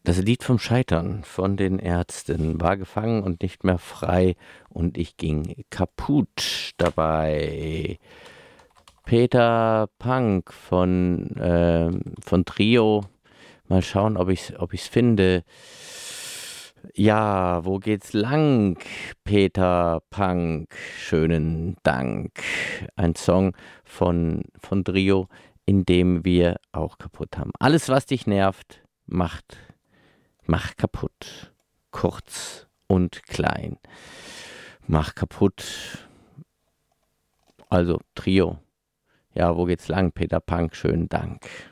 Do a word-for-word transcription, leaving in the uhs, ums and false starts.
Das Lied vom Scheitern von den Ärzten war gefangen und nicht mehr frei und ich ging kaputt dabei. Peter Punk von, ähm, von Trio. Mal schauen, ob ich's, ob ich's finde. Ja, wo geht's lang? Peter Punk, schönen Dank. Ein Song von, von Trio, in dem wir auch kaputt haben. Alles, was dich nervt, macht Mach kaputt. Kurz und klein. Mach kaputt. Also Trio. Ja, wo geht's lang? Peter Punk, schönen Dank.